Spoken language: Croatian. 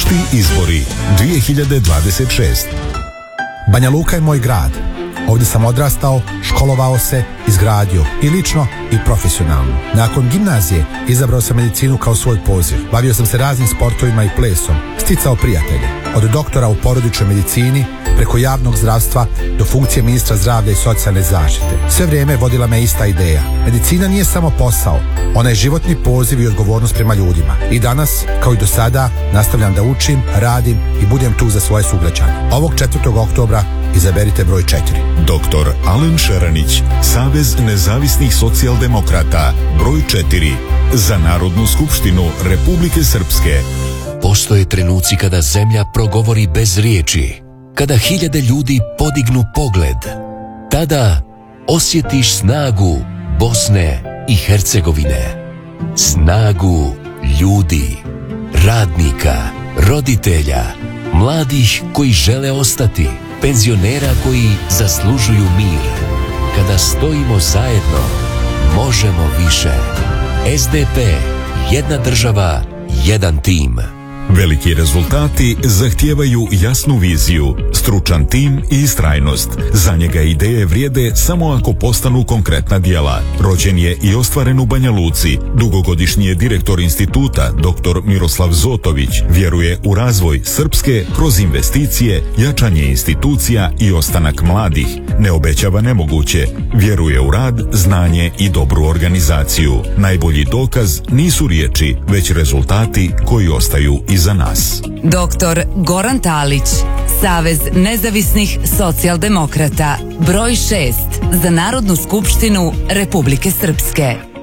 Opšti izbori 2026. Banja Luka je moj grad. Ovdje sam odrastao, školovao se, izgradio i lično i profesionalno. Nakon gimnazije izabrao sam medicinu kao svoj poziv. Bavio sam se raznim sportovima i plesom, sticao prijatelje. Od doktora u porodičnoj medicini, preko javnog zdravstva do funkcije ministra zdravlja i socijalne zaštite. Sve vrijeme vodila me ista ideja. Medicina nije samo posao, ona je životni poziv i odgovornost prema ljudima. I danas, kao i do sada, nastavljam da učim, radim i budem tu za svoje sugrađane. Ovog 4. oktobra izaberite broj 4. Dr. Alen Šaranić, Savez nezavisnih socijaldemokrata, broj 4, za Narodnu skupštinu Republike Srpske. Postoje trenuci kada zemlja progovori bez riječi, kada hiljade ljudi podignu pogled. Tada osjetiš snagu Bosne i Hercegovine. Snagu ljudi, radnika, roditelja, mladih koji žele ostati, penzionera koji zaslužuju mir. Kada stojimo zajedno, možemo više. SDP, jedna država, jedan tim. Veliki rezultati zahtijevaju jasnu viziju, stručan tim i istrajnost. Za njega ideje vrijede samo ako postanu konkretna djela. Rođen je i ostvaren u Banja Luci. Dugogodišnji je direktor instituta, dr. Miroslav Zotović. Vjeruje u razvoj Srpske kroz investicije, jačanje institucija i ostanak mladih. Ne obećava nemoguće. Vjeruje u rad, znanje i dobru organizaciju. Najbolji dokaz nisu riječi, već rezultati koji ostaju iza nas. Dr. Goran Talić, Savez nezavisnih socijaldemokrata, broj 6, za Narodnu skupštinu Republike Srpske.